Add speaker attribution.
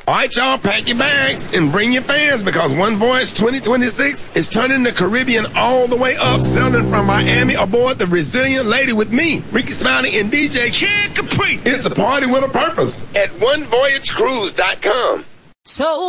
Speaker 1: All right, y'all, pack your bags and bring your fans because One Voyage 2026 is turning the Caribbean all the way up, sailing from Miami aboard the Resilient Lady with me, Ricky Smiley, and DJ Kid Capri. It's a party with a purpose at onevoyagecruise.com.
Speaker 2: So